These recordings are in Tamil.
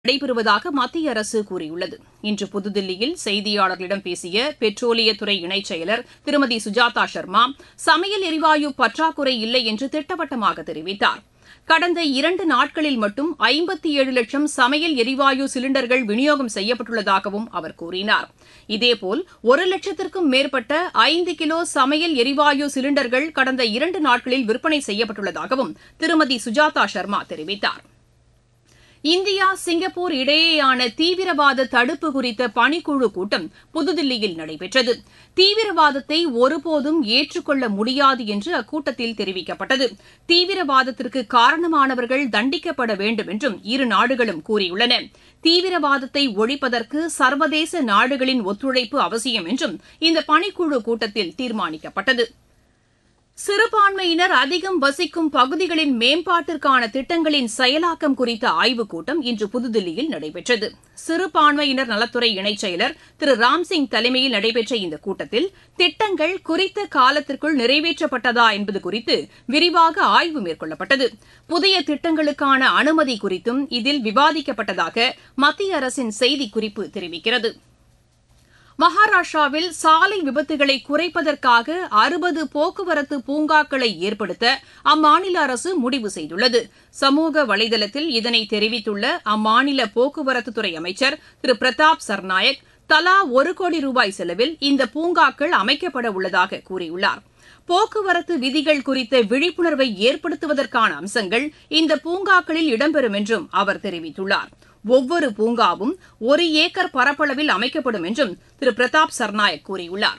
நடைபெறுவதாக மத்திய அரசு கூறியுள்ளது. இன்று புதுதில்லியில் செய்தியாளர்களிடம் பேசிய பெட்ரோலியத்துறை இணைச் செயலர் திருமதி சுஜாதா சர்மா, சமையல் எரிவாயு பற்றாக்குறை இல்லை என்று திட்டவட்டமாக தெரிவித்தார். கடந்த 2 நாட்களில் மட்டும் 57 லட்சம் சமையல் எரிவாயு சிலிண்டர்கள் விநியோகம் செய்யப்பட்டுள்ளதாகவும் அவர் கூறினார். இதேபோல் 1 லட்சத்திற்கும் மேற்பட்ட 5 கிலோ சமையல் எரிவாயு சிலிண்டர்கள் கடந்த 2 நாட்களில் விற்பனை செய்யப்பட்டுள்ளதாகவும் திருமதி சுஜாதா சர்மா தெரிவித்தார். இந்தியா சிங்கப்பூர் இடையேயான தீவிரவாத தடுப்பு குறித்த பணிக்குழு கூட்டம் புதுதில்லியில் நடைபெற்றது. தீவிரவாதத்தை ஒருபோதும் ஏற்றுக்கொள்ள முடியாது என்று அக்கூட்டத்தில் தெரிவிக்கப்பட்டது. தீவிரவாதத்திற்கு காரணமானவர்கள் தண்டிக்கப்பட வேண்டும் என்றும் இரு நாடுகளும் கூறியுள்ளன. தீவிரவாதத்தை ஒழிப்பதற்கு சர்வதேச நாடுகளின் ஒத்துழைப்பு அவசியம் என்றும் இந்த பணிக்குழு கூட்டத்தில் தீர்மானிக்கப்பட்டது. சிறுபான்மையினர் அதிகம் வசிக்கும் பகுதிகளின் மேம்பாட்டிற்கான திட்டங்களின் செயலாக்கம் குறித்த ஆய்வுக் கூட்டம் இன்று புதுதில்லியில் நடைபெற்றது. சிறுபான்மையினர் நலத்துறை இணைச் செயலர் திரு ராம்சிங் தலைமையில் நடைபெற்ற இந்த கூட்டத்தில் திட்டங்கள் குறித்த காலத்திற்குள் நிறைவேற்றப்பட்டதா என்பது குறித்து விரிவாக ஆய்வு மேற்கொள்ளப்பட்டது. புதிய திட்டங்களுக்கான அனுமதி குறித்தும் இதில் விவாதிக்கப்பட்டதாக மத்திய அரசின் செய்திக்குறிப்பு தெரிவிக்கிறது. மகாராஷ்டிராவில் சாலை விபத்துகளை குறைப்பதற்காக 60 போக்குவரத்து பூங்காக்களை ஏற்படுத்த அம்மாநில அரசு முடிவு செய்துள்ளது. சமூக வலைதளத்தில் இதனை தெரிவித்துள்ள அம்மாநில போக்குவரத்துத்துறை அமைச்சர் திரு பிரதாப் சர்நாயக், தலா 1 கோடி ரூபாய் செலவில் இந்த பூங்காக்கள் அமைக்கப்பட உள்ளதாக கூறியுள்ளார். போக்குவரத்து விதிகள் குறித்த விழிப்புணர்வை ஏற்படுத்துவதற்கான அம்சங்கள் இந்த பூங்காக்களில் இடம்பெறும் என்றும் அவர் தெரிவித்துள்ளார். ஒவ்வொரு பூங்காவும் 1 ஏக்கர் பரப்பளவில் அமைக்கப்படும் என்றும் திரு பிரதாப் சர்நாயக் கூறியுள்ளார்.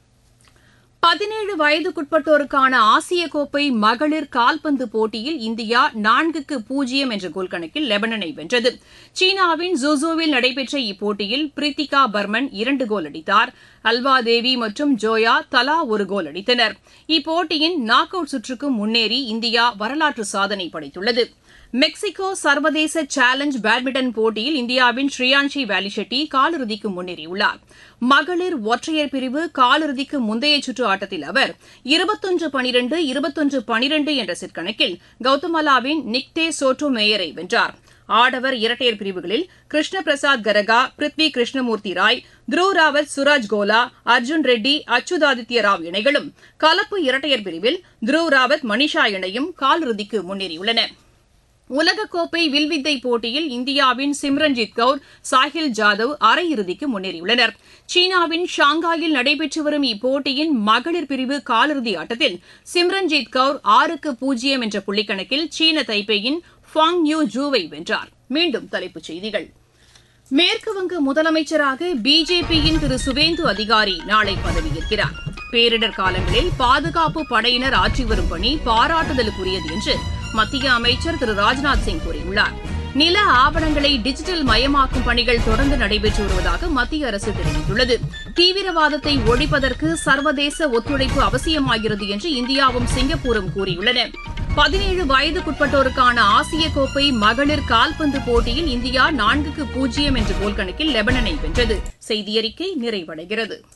17 வயதுக்குட்பட்டோருக்கான ஆசிய கோப்பை மகளிர் கால்பந்து போட்டியில் இந்தியா 4-0 என்ற கோல் கணக்கில் லெபனனை வென்றது. சீனாவின் ஜூசூவில் நடைபெற்ற இப்போட்டியில் பிரித்திகா பர்மன் 2 கோல் அடித்தார். அல்வா தேவி மற்றும் ஜோயா தலா 1 கோல் அடித்தனர். இப்போட்டியின் நாக் அவுட் சுற்றுக்கு முன்னேறி இந்தியா வரலாற்று சாதனை படைத்துள்ளது. மெக்சிகோ சர்வதேச சேலஞ்ச் பேட்மிண்டன் போட்டியில் இந்தியாவின் ஸ்ரீயான்ஷி வேலிஷெட்டி காலிறுதிக்கு முன்னேறியுள்ளார். மகளிர் ஒற்றையர் பிரிவு காலிறுதிக்கு முந்தைய சுற்று ஆட்டத்தில் அவர் 21-12, 21-12 என்ற செட் கணக்கில் கவுதமாலாவின் நிக்தே சோட்டோ மேயரை வென்றார். ஆடவர் இரட்டையர் பிரிவுகளில் கிருஷ்ண பிரசாத் கரகா, பிருத்வி கிருஷ்ணமூர்த்தி ராய், துருவ் ராவத், சுராஜ் கோலா, அர்ஜுன் ரெட்டி, அச்சுதாதித்ய ராவ் இணைகளும், கலப்பு இரட்டையர் பிரிவில் துருவ் ராவத், மனிஷா இணையும் காலிறுதிக்கு முன்னேறியுள்ளன. உலகக்கோப்பை வில்வித்தை போட்டியில் இந்தியாவின் சிம்ரன்ஜித் கவுர், சாஹில் ஜாதவ் அரையிறுதிக்கு முன்னேறியுள்ளனர். சீனாவின் ஷாங்காயில் நடைபெற்று வரும் இப்போட்டியின் மகளிர் பிரிவு காலிறுதி ஆட்டத்தில் சிம்ரன்ஜித் கவுர் 6-0 என்ற புள்ளிக்கணக்கில் சீன தைப்பேயின் ஃபாங் யூ ஜூவை வென்றார். மீண்டும் தலைப்புச் செய்திகள். மேற்குவங்க முதலமைச்சராக பிஜேபியின் திரு சுவேந்து அதிகாரி நாளை பதவியேற்கிறார். பேரிடர் காலங்களில் பாதுகாப்பு படையினர் ஆற்றி வரும் பணி பாராட்டுதலுக்குரியது என்று மத்திய அமைச்சர் திரு ராஜ்நாத் சிங் கூறியுள்ளார். நில ஆவணங்களை டிஜிட்டல் மயமாக்கும் பணிகள் தொடர்ந்து நடைபெற்று வருவதாக மத்திய அரசு தெரிவித்துள்ளது. தீவிரவாதத்தை ஒழிப்பதற்கு சர்வதேச ஒத்துழைப்பு அவசியமாகிறது என்று இந்தியாவும் சிங்கப்பூரும் கூறியுள்ளன. 17 வயதுக்குட்பட்டோருக்கான ஆசிய கோப்பை மகளிர் கால்பந்து போட்டியில் இந்தியா 4-0 என்ற கோல் கணக்கில் லெபனனை வென்றது. செய்தியறிக்கை நிறைவடைகிறது.